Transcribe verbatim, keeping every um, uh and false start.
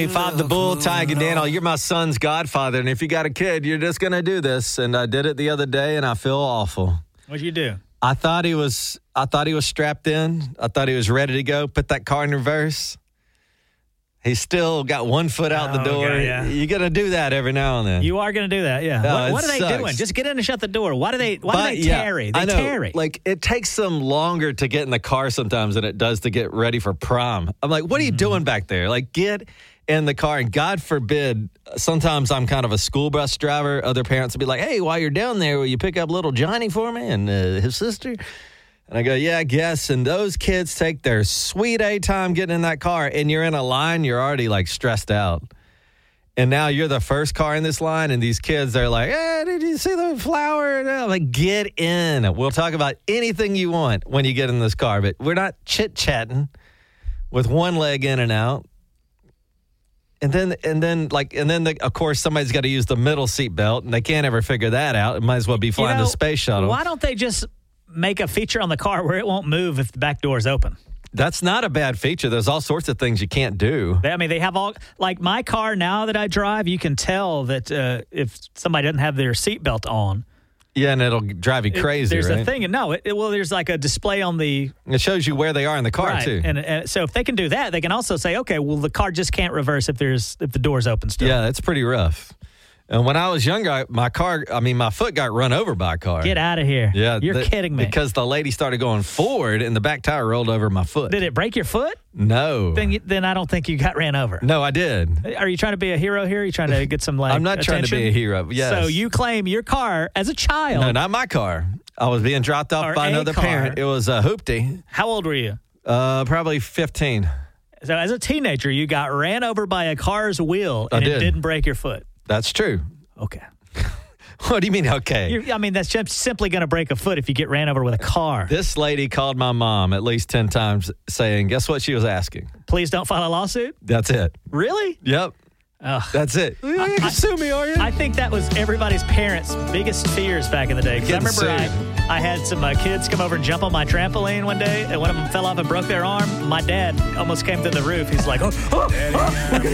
Five the Bull, Tiger Daniel, you're my son's godfather, and if you got a kid, you're just going to do this. And I did it the other day, and I feel awful. What'd you do? I thought he was I thought he was strapped in. I thought he was ready to go. Put that car in reverse. He's still got one foot out Oh, the door. okay, yeah. You're going to do that every now and then. You are going to do that, yeah. No, what it what are they sucks. doing? Just get in and shut the door. Why do they Why But, do they yeah, tarry? They I know, tarry. Like, it takes them longer to get in the car sometimes than it does to get ready for prom. I'm like, what are you Mm-hmm. doing back there? Like, get in the car. And God forbid, sometimes I'm kind of a school bus driver. Other parents will be like, hey, while you're down there, will you pick up little Johnny for me and uh, his sister? And I go, yeah, I guess. And those kids take their sweet A time getting in that car, and you're in a line, you're already like stressed out. And now you're the first car in this line, and these kids are like, hey, did you see the flower? And I'm like, get in. We'll talk about anything you want when you get in this car, but we're not chit-chatting with one leg in and out. And then, and then, like, and then, the, of course, somebody's got to use the middle seat belt, and they can't ever figure that out. It might as well be flying You know, the space shuttle. Why don't they just make a feature on the car where it won't move if the back door is open? That's not a bad feature. There's all sorts of things you can't do. They, I mean, they have all, like my car now that I drive, you can tell that uh, if somebody doesn't have their seatbelt on. Yeah, and it'll drive you it- crazy, There's right? a thing. No, it, well, there's like a display on the. It shows you where they are in the car, right. too. And, and so if they can do that, they can also say, okay, well, the car just can't reverse if there's if the door's open still. Yeah, it's pretty rough. And when I was younger, I, my car, I mean, my foot got run over by a car. Get out of here. Yeah. You're the- kidding me. Because the lady started going forward and the back tire rolled over my foot. Did it break your foot? No. Then, you, then I don't think you got ran over. No, I did. Are you trying to be a hero here? Are you trying to get some like I'm not trying to attention? be a hero. Yes. So you claim your car as a child. No, not my car. I was being dropped off Or by a another car. parent. It was a hoopty. How old were you? Uh, probably fifteen. So as a teenager, you got ran over by a car's wheel I and it did. didn't break your foot. That's true. Okay. What do you mean, okay? You're, I mean, that's just simply going to break a foot if you get ran over with a car. This lady called my mom at least ten times saying, guess what she was asking? Please don't file a lawsuit. That's it. Really? Yep. Ugh. That's it. You I- can sue me, are you? I think that was everybody's parents' biggest fears back in the day. 'Cause I Getting remember I, I had some uh, kids come over and jump on my trampoline one day, and one of them fell off and broke their arm. My dad almost came through the roof. He's like, oh, oh, oh.